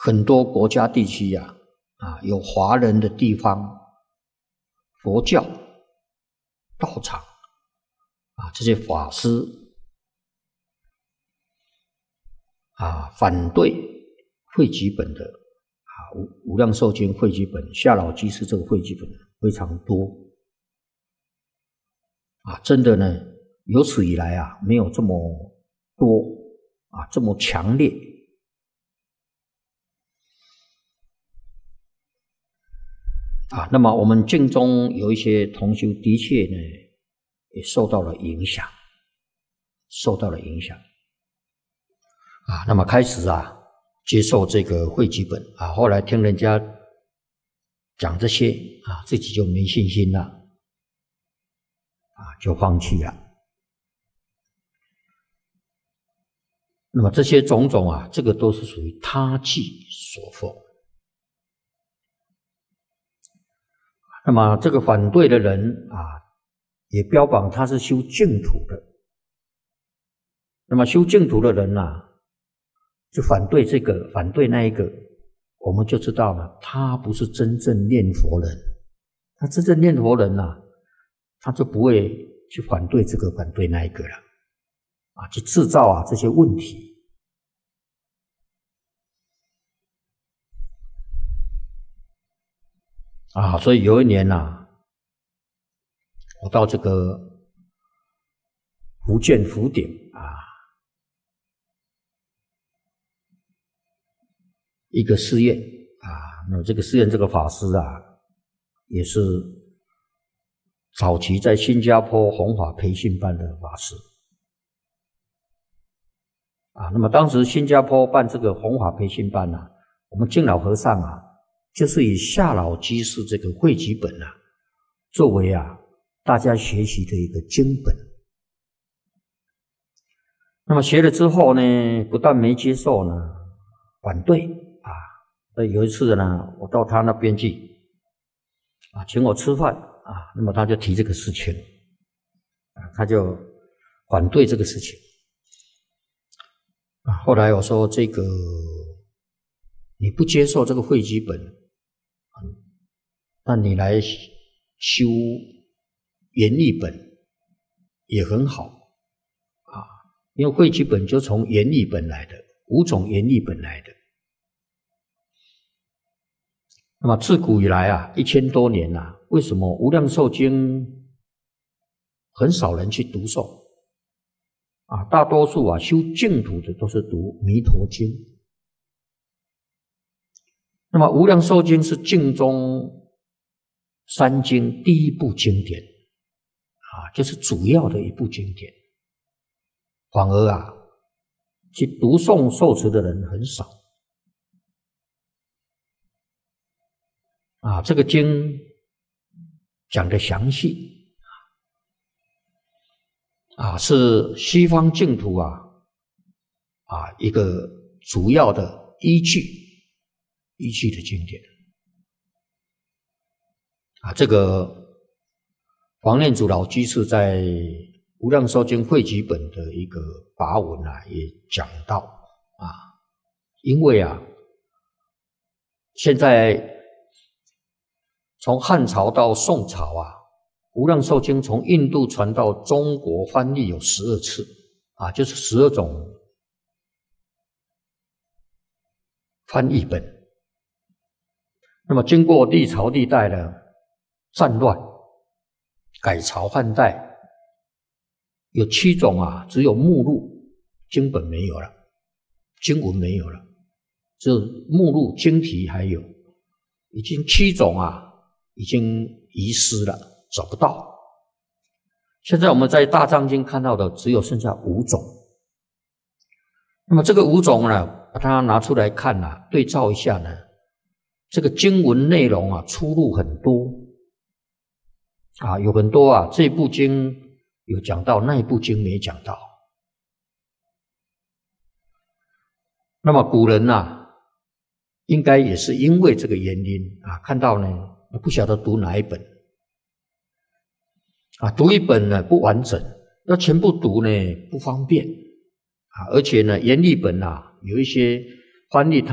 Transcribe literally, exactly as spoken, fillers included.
很多国家地区呀、啊，啊，有华人的地方，佛教道场啊，这些法师啊，反对汇集本的啊，无无量寿经汇集本、夏老居士这个汇集本非常多啊，真的呢，有史以来啊，没有这么多啊，这么强烈。啊，那么我们净中有一些同修的确呢，也受到了影响，受到了影响。啊，那么开始啊，接受这个汇集本啊，后来听人家讲这些啊，自己就没信心了，啊，就放弃了。那么这些种种啊，这个都是属于他计所惑。那么这个反对的人啊，也标榜他是修净土的。那么修净土的人呐、啊，就反对这个，反对那一个，我们就知道了，他不是真正念佛人。他真正念佛人呐、啊，他就不会去反对这个，反对那一个了，啊，去制造啊这些问题。啊，所以有一年呐、啊，我到这个福建福鼎啊，一个寺院啊，那这个寺院这个法师啊，也是早期在新加坡弘法培训班的法师啊。那么当时新加坡办这个弘法培训班啊，我们净老和尚啊，就是以夏老居士这个汇集本啊，作为啊大家学习的一个经本。那么学了之后呢，不但没接受呢，反对啊。所以有一次呢，我到他那边去啊，请我吃饭啊，那么他就提这个事情啊，他就反对这个事情啊。后来我说这个你不接受这个汇集本，那你来修研历本也很好啊，因为汇集本就从研历本来的，五种研历本来的。那么自古以来啊，一千多年啊，为什么无量寿经很少人去读诵啊？大多数啊修净土的都是读弥陀经。那么无量寿经是净中三经第一部经典啊，就是主要的一部经典，反而啊去读诵受持的人很少啊。这个经讲得详细啊，是西方净土啊啊一个主要的依据依据的经典啊。这个黄念祖老居士在《无量寿经汇集本》的一个跋文啊，也讲到啊，因为啊，现在从汉朝到宋朝啊，《无量寿经》从印度传到中国翻译有十二次啊，就是十二种翻译本。那么经过历朝历代的战乱、改朝换代，有七种啊，只有目录经本没有了，经文没有了，只有目录经题还有，已经七种啊，已经遗失了，找不到。现在我们在大藏经看到的只有剩下五种。那么这个五种呢，把它拿出来看啊，对照一下呢，这个经文内容啊出入很多啊，有很多啊，这部经有讲到，那一部经没讲到。那么古人啊，应该也是因为这个原因啊，看到呢不晓得读哪一本啊，读一本呢不完整，要全部读呢不方便啊，而且呢研历本啊有一些翻译